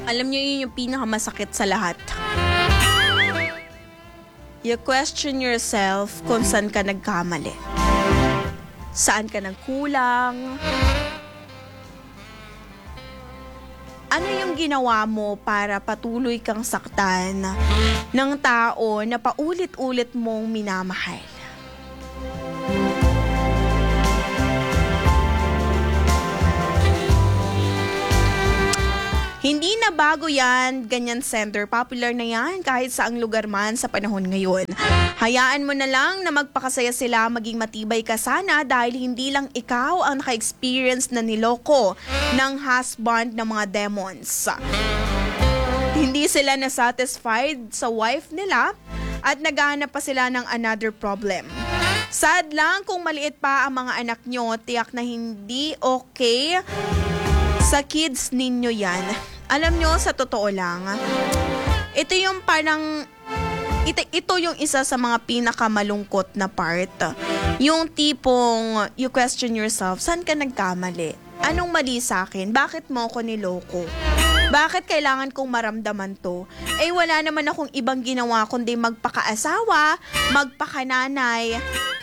Alam niyo yun yung pinakamasakit sa lahat. You question yourself kung saan ka nagkamali. Saan ka nagkulang. Ano yung ginawa mo para patuloy kang saktan ng tao na paulit-ulit mong minamahal? Hindi na bago yan, ganyan sender. Popular na yan kahit saang lugar man sa panahon ngayon. Hayaan mo na lang na magpakasaya sila, maging matibay ka sana dahil hindi lang ikaw ang naka-experience na niloko ng husband ng mga demons. Hindi sila na-satisfied sa wife nila at naghahanap pa sila ng another problem. Sad lang kung maliit pa ang mga anak nyo, tiyak na hindi okay sa kids ninyo yan. Alam nyo, sa totoo lang, ito yung parang, ito yung isa sa mga pinakamalungkot na part. Yung tipong, you question yourself, saan ka nagkamali? Anong mali sa akin? Bakit mo ako niloko? Bakit kailangan kong maramdaman to? Eh wala naman akong ibang ginawa kundi magpakaasawa, magpakananay,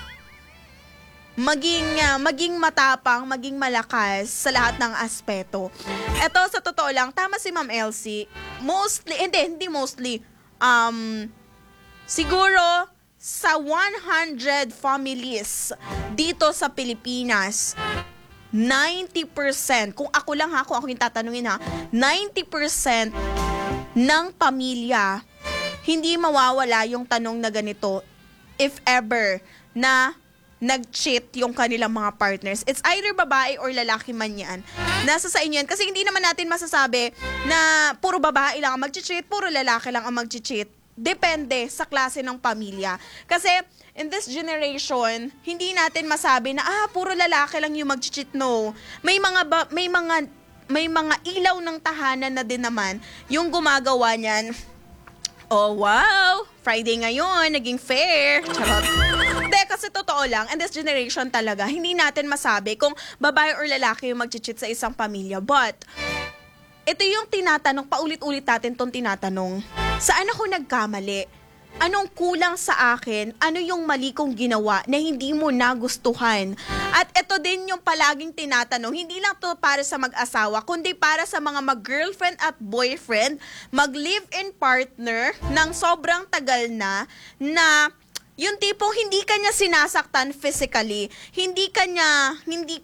maging matapang, maging malakas sa lahat ng aspeto. Eto, sa totoo lang, tama si Ma'am Elsie. Hindi mostly. Siguro, sa 100 families dito sa Pilipinas, 90%, kung ako yung tatanungin 90% ng pamilya, hindi mawawala yung tanong na ganito, if ever, na nag-cheat yung kanilang mga partners. It's either babae or lalaki man yan. Nasa sa inyo yan. Kasi hindi naman natin masasabi na puro babae lang ang mag-cheat, puro lalaki lang ang mag-cheat. Depende sa klase ng pamilya. Kasi in this generation, hindi natin masabi na puro lalaki lang yung mag-cheat. No. May mga ilaw ng tahanan na din naman yung gumagawa niyan. Oh wow, Friday ngayon, naging fair. Charot. Kasi totoo lang, in this generation talaga, hindi natin masabi kung babae or lalaki yung mag-cheat sa isang pamilya. But, ito yung tinatanong, paulit-ulit natin itong tinatanong. Saan ako nagkamali? Anong kulang sa akin? Ano yung mali kong ginawa na hindi mo nagustuhan? At ito din yung palaging tinatanong, hindi lang to para sa mag-asawa, kundi para sa mga mag-girlfriend at boyfriend, mag-live-in partner ng sobrang tagal na yung tipong hindi kanya sinasaktan physically, hindi kanya,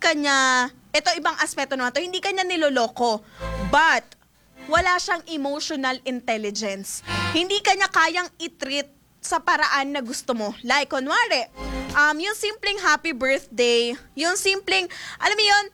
ito ibang aspeto naman to, hindi kanya niloloko, but wala siyang emotional intelligence. Hindi kanya kayang i-treat sa paraan na gusto mo. Like, kunwari, yung simpleng happy birthday, yung simpleng, alam mo yun,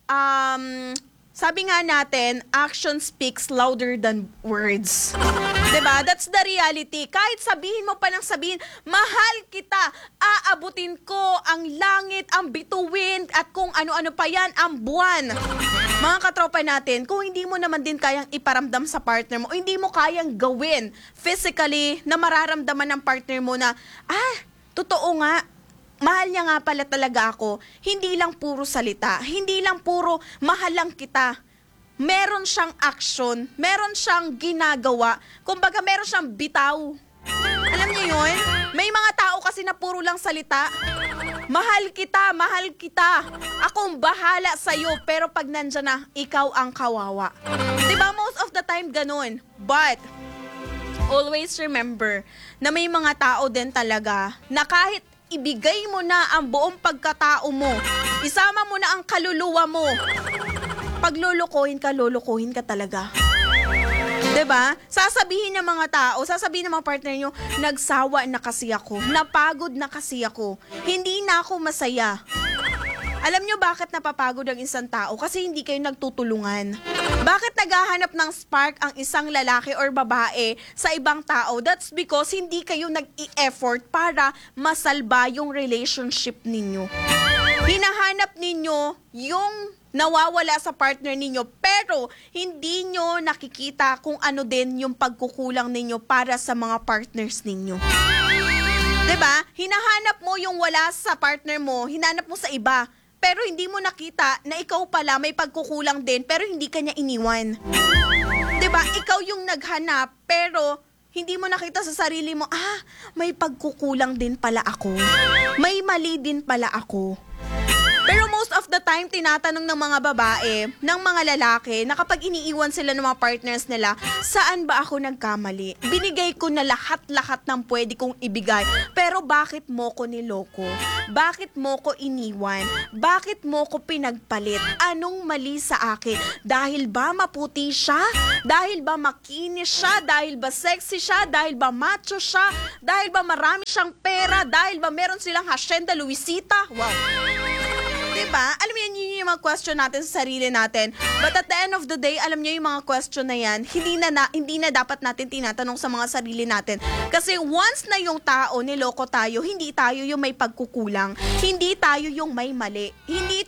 sabi nga natin, action speaks louder than words. Diba? That's the reality. Kahit sabihin mo pa ng sabihin, mahal kita, aabutin ko ang langit, ang bituin, at kung ano-ano pa yan, ang buwan. Mga katropa natin, kung hindi mo naman din kayang iparamdam sa partner mo, o hindi mo kayang gawin physically na mararamdaman ng partner mo na, totoo nga, mahal niya nga pala talaga ako. Hindi lang puro salita, hindi lang puro mahal lang kita. Meron siyang action, meron siyang ginagawa, kumbaga meron siyang bitaw. Alam niyo yun? May mga tao kasi na puro lang salita. Mahal kita, akong bahala sa'yo, pero pag nandyan na, ikaw ang kawawa. Diba most of the time ganun? But, always remember na may mga tao din talaga na kahit ibigay mo na ang buong pagkatao mo, isama mo na ang kaluluwa mo, pag lulukuhin ka talaga. Diba? Sasabihin ng mga tao, sasabihin ng mga partner nyo, nagsawa na kasi ako, napagod na kasi ako, hindi na ako masaya. Alam nyo bakit napapagod ang isang tao? Kasi hindi kayo nagtutulungan. Bakit naghahanap ng spark ang isang lalaki or babae sa ibang tao? That's because hindi kayo nag-i-effort para masalba yung relationship ninyo. Hinahanap ninyo yung nawawala sa partner ninyo, pero hindi nyo nakikita kung ano din yung pagkukulang ninyo para sa mga partners ninyo. 'Diba? Hinahanap mo yung wala sa partner mo, hinanap mo sa iba. pero hindi mo nakita na ikaw pala may pagkukulang din, pero hindi ka niya iniwan. 'Di ba? Ikaw yung naghanap, pero hindi mo nakita sa sarili mo, may pagkukulang din pala ako. May mali din pala ako. Pero most of the time, tinatanong ng mga babae, ng mga lalaki, na kapag iniiwan sila ng mga partners nila, saan ba ako nagkamali? Binigay ko na lahat-lahat ng pwede kong ibigay. Pero bakit mo ko niloko? Bakit mo ko iniwan? Bakit mo ko pinagpalit? Anong mali sa akin? Dahil ba maputi siya? Dahil ba makinis siya? Dahil ba sexy siya? Dahil ba macho siya? Dahil ba marami siyang pera? Dahil ba meron silang Hacienda Luisita? Wow! Diba? Alam niyo, yun yung mga question natin sa sarili natin. But at the end of the day, alam niyo yung mga question na yan, hindi na dapat natin tinatanong sa mga sarili natin. Kasi once na yung tao, niloko tayo, hindi tayo yung may pagkukulang. Hindi tayo yung may mali. Hindi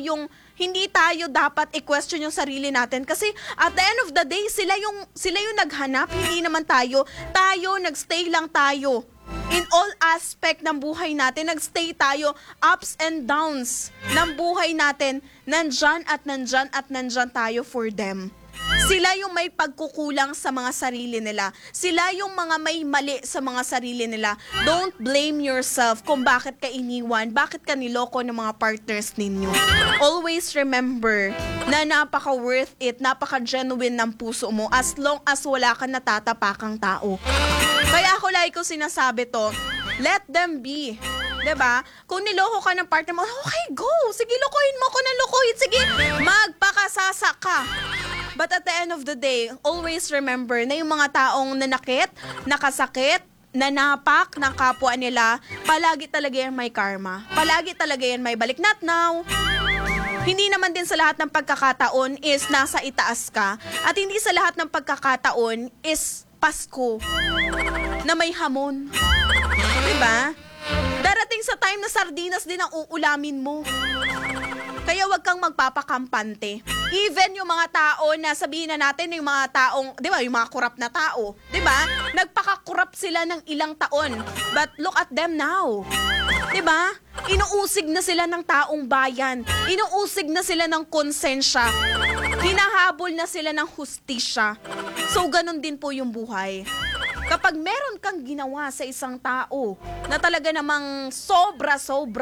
tayo dapat i-question yung sarili natin. Kasi at the end of the day, sila yung naghanap, hindi naman tayo. Tayo, nagstay lang tayo. In all aspect ng buhay natin, nagstay tayo, ups and downs ng buhay natin, nandyan at nandyan at nandyan tayo for them. Sila yung may pagkukulang sa mga sarili nila. Sila yung mga may mali sa mga sarili nila. Don't blame yourself kung bakit ka iniwan, bakit ka niloko ng mga partners ninyo. Always remember na napaka-worth it, napaka-genuine ng puso mo as long as wala ka natatapakang tao. Kaya ako lagi ko sinasabi to, let them be. 'Di ba? Kung niloko ka ng partner mo, okay, go. Sige, lokohin mo ko na lokohin. Sige, magpakasasa ka. But at the end of the day, always remember na yung mga taong nanakit, nakasakit, nanapak ng kapwa nila, palagi talaga yan may karma. Palagi talaga yan may balik. Not now. Hindi naman din sa lahat ng pagkakataon is nasa itaas ka. At hindi sa lahat ng pagkakataon is Pasko na may hamon. Diba? Darating sa time na sardinas din ang uulamin mo. Kaya wag kang magpapakampante. Even yung mga tao na sabihin na natin, yung mga taong, di ba, yung mga kurap na tao, di ba? Nagpakakurap sila ng ilang taon. But look at them now. Di ba? Inuusig na sila ng taong bayan. Inuusig na sila ng konsensya. Hinahabol na sila ng hustisya. So, ganun din po yung buhay. Kapag meron kang ginawa sa isang tao na talaga namang sobra,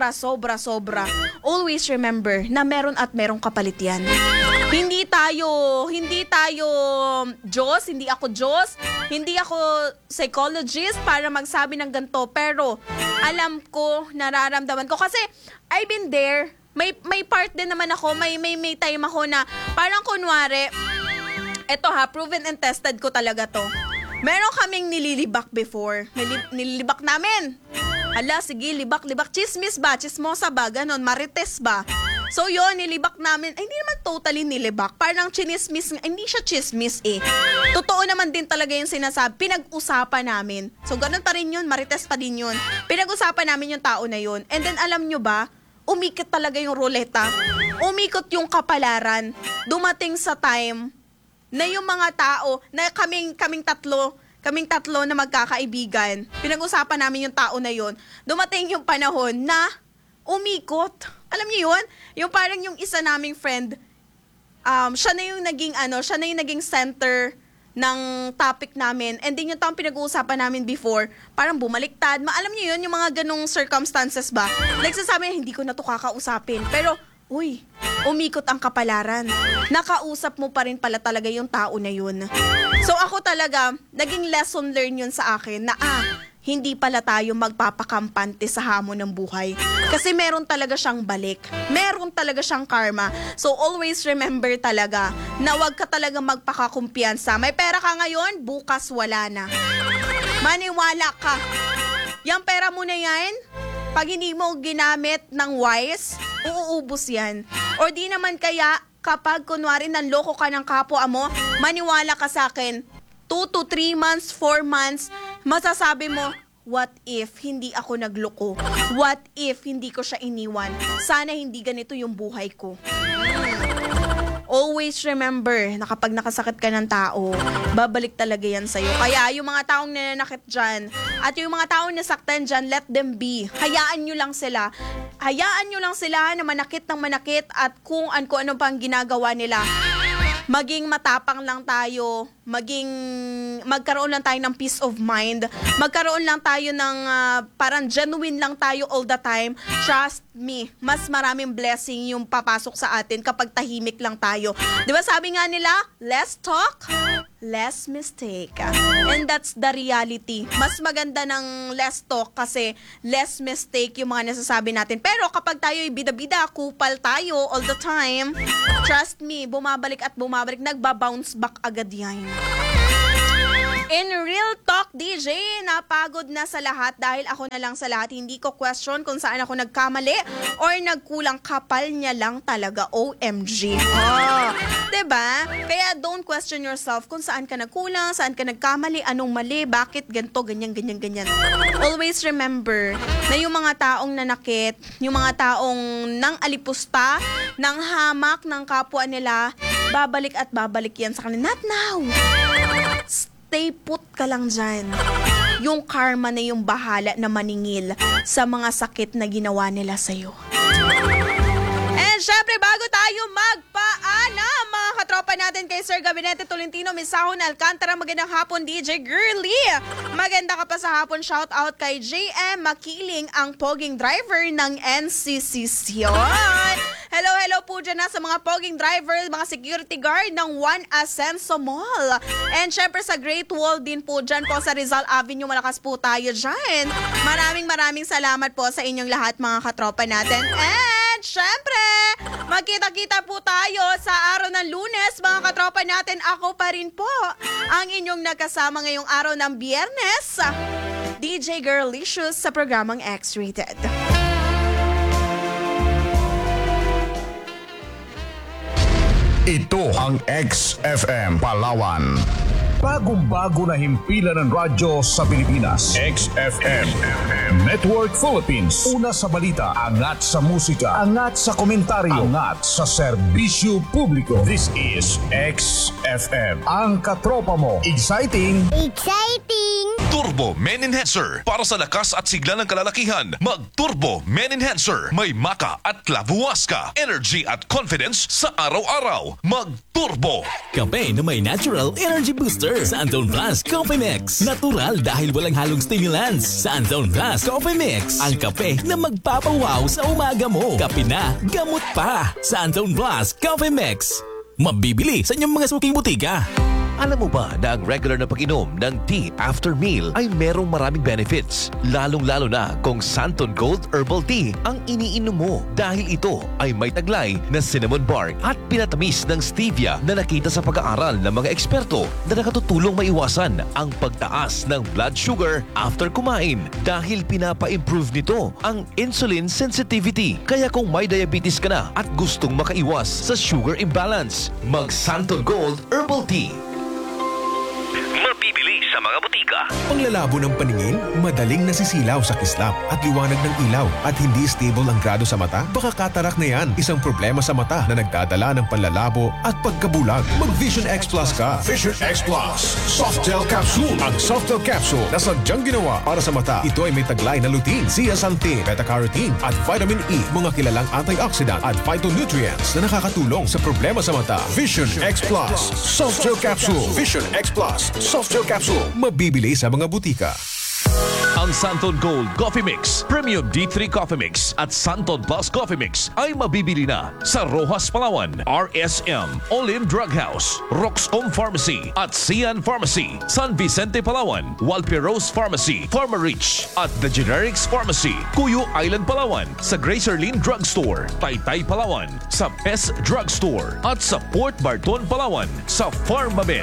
always remember na meron at merong kapalit yan. Hindi tayo Diyos, hindi ako Diyos, hindi ako psychologist para magsabi ng ganito, pero alam ko, nararamdaman ko kasi I've been there. May part din naman ako, may time ako na parang kunwari, eto proven and tested ko talaga to. Meron kaming nililibak before. Nililibak namin. Hala, sige, libak. Chismis ba? Chismosa ba? Ganon, marites ba? So yun, nilibak namin. Ay, hindi naman totally nilibak. Parang chinismis. Hindi siya chismis eh. Totoo naman din talaga yung sinasabi. Pinag-usapan namin. So ganun pa rin yun, marites pa din yun. Pinag-usapan namin yung tao na yun. And then alam nyo ba, umikot talaga yung ruleta. Umikot yung kapalaran. Dumating sa time na yung mga tao, na kaming tatlo na magkakaibigan, pinag-usapan namin yung tao na yun, dumating yung panahon na umikot. Alam niyo yun? Yung parang yung isa naming friend, siya na yung naging center ng topic namin. And din yung taong pinag-uusapan namin before, parang bumaliktad. Alam niyo yun, yung mga ganong circumstances ba? Like sasabi, hindi ko na to kakausapin. Pero, uy, umikot ang kapalaran. Nakausap mo pa rin pala talaga yung tao na yun. So ako talaga, naging lesson learned yun sa akin na hindi pala tayo magpapakampante sa hamon ng buhay. Kasi meron talaga siyang balik. Meron talaga siyang karma. So always remember talaga na wag ka talaga magpakakumpiyansa. May pera ka ngayon, bukas wala na. Maniwala ka. Yang pera mo na yan, pag hindi mo ginamit ng wise, uuubos yan. O di naman kaya, kapag kunwari nanloko ka ng kapwa mo, maniwala ka sa akin, 2 to 3 months, 4 months, masasabi mo, what if hindi ako nagloko? What if hindi ko siya iniwan? Sana hindi ganito yung buhay ko. Always remember na kapag nakasakit ka ng tao, babalik talaga yan sa'yo. Kaya yung mga taong nananakit dyan, at yung mga taong nasaktan dyan, let them be. Hayaan nyo lang sila. hayaan nyo lang sila na manakit ng manakit at kung ano pang ginagawa nila. Maging matapang lang tayo, magkaroon lang tayo ng peace of mind, magkaroon lang tayo ng parang genuine lang tayo all the time. Trust me, mas maraming blessing yung papasok sa atin kapag tahimik lang tayo. Di ba sabi nga nila, less talk, less mistake. And that's the reality. Mas maganda ng less talk kasi less mistake yung mga nasasabi natin. Pero kapag tayo'y bida-bida, kupal tayo all the time, trust me, bumabalik, nagba-bounce back agad yan. In Real Talk DJ, napagod na sa lahat dahil ako na lang sa lahat. Hindi ko question kung saan ako nagkamali or nagkulang, kapal niya lang talaga. OMG. Oh, diba? Kaya don't question yourself kung saan ka nagkulang, saan ka nagkamali, anong mali, bakit ganito, ganyan. Always remember na yung mga taong nanakit, yung mga taong nang alipusta, nang hamak ng kapwa nila, babalik at babalik yan sa kanila. Not now. Stay put ka lang dyan. Yung karma na yung bahala na maningil sa mga sakit na ginawa nila sa'yo. And syempre, bago tayo magpaalam, mga katropa natin kay Sir Gabinete Tolentino, Miss Sahon Alcantara, magandang hapon DJ Girly. Maganda ka pa sa hapon, shout out kay JM Makiling, ang poging driver ng NCCC. Hello po dyan sa mga poging driver, mga security guard ng One Ascenso Mall. And syempre sa Great Wall din po dyan po sa Rizal Avenue, malakas po tayo dyan. Maraming salamat po sa inyong lahat, mga katropa natin. And syempre, magkita-kita po tayo sa araw ng Lunes, mga katropa natin. Ako pa rin po ang inyong nakasama ngayong araw ng Biyernes, DJ Girlicious sa programang X-Rated. Ito ang XFM Palawan. Bagong-bago na himpilan ng radyo sa Pilipinas. XFM Network Philippines. Una sa balita, angat sa musika, angat sa komentaryo, angat sa serbisyo publiko. This is XFM. Ang katropa mo. Exciting! Turbo Men Enhancer. Para sa lakas at sigla ng kalalakihan, mag-Turbo Men Enhancer. May maka at labuwaska. Energy at confidence sa araw-araw. Mag-Turbo. Kape na may natural energy booster sa Anton Plus Coffee Mix. Natural dahil walang halong stimulants. Sa Anton Plus Coffee Mix, ang kape na magpapawaw sa umaga mo. Kape na, gamot pa. Sa Anton Plus Coffee Mix. Mabibili sa inyong mga suking butika. Alam mo ba na ang regular na pag-inom ng tea after meal ay merong maraming benefits? Lalong-lalo na kung Santon Gold Herbal Tea ang iniinom mo dahil ito ay may taglay na cinnamon bark at pinatamis ng stevia na nakita sa pag-aaral ng mga eksperto na nakatutulong maiwasan ang pagtaas ng blood sugar after kumain dahil pinapa-improve nito ang insulin sensitivity. Kaya kung may diabetes ka na at gustong makaiwas sa sugar imbalance, mag Santon Gold Herbal Tea. Mabibili sa mga butika. Panglalabo ng paningin, madaling nasisilaw sa kislap at liwanag ng ilaw at hindi stable ang grado sa mata? Baka katarak na yan, isang problema sa mata na nagdadala ng panlalabo at pagkabulag. Mag Vision X Plus ka. Vision X Plus Soft Gel Capsule. Ang Soft Gel Capsule na sadyang ginawa para sa mata. Ito ay may taglay na lutein, zeaxanthin, beta-carotene at vitamin E, mga kilalang antioxidant at phytonutrients na nakakatulong sa problema sa mata. Vision X Plus Soft Gel Capsule. Vision X Plus Soft Gel Capsule. Mabibili sa mga butika. Ang Santon Gold Coffee Mix, Premium D3 Coffee Mix at Santon Plus Coffee Mix ay mabibili na sa Rojas Palawan, RSM, Olim Drug House, Roxcom Pharmacy at Sian Pharmacy, San Vicente Palawan, Walperos Pharmacy, Pharmarich at The Generics Pharmacy, Cuyo Island Palawan, sa Gracerlin Drug Store, Taytay Palawan, sa Best Drug Store at sa Port Barton Palawan, sa Pharmamed.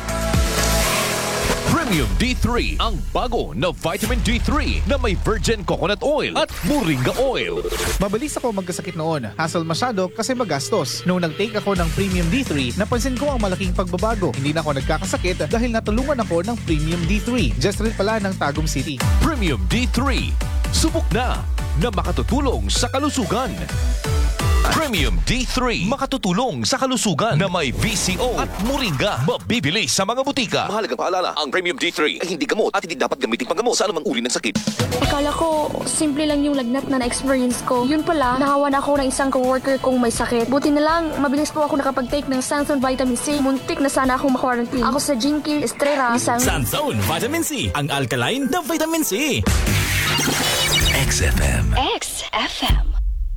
Premium D3, ang bago na vitamin D3 na may virgin coconut oil at moringa oil. Mabilis ako magkasakit noon. Hassle masyado kasi magastos. Noong nag-take ako ng Premium D3, napansin ko ang malaking pagbabago. Hindi na ako nagkakasakit dahil natulungan ako ng Premium D3. Just rin pala ng Tagum City. Premium D3, subok na makatutulong sa kalusugan. Premium D3, makatutulong sa kalusugan na may VCO at moringa. Mabibili sa mga butika. Mahalagang paalala, ang Premium D3 ay hindi gamot at hindi dapat gamitin panggamot sa anumang uri ng sakit. Akala ko, simple lang yung lagnat na na-experience ko. Yun pala, nahawa na ako ng isang coworker kong may sakit. Buti na lang, mabilis po ako nakapag-take ng Santon Vitamin C. Muntik na sana akong ma-quarantine. Ako sa Jinky Estrella, isang... Sanzone Vitamin C, ang alkaline na vitamin C. XFM. XFM.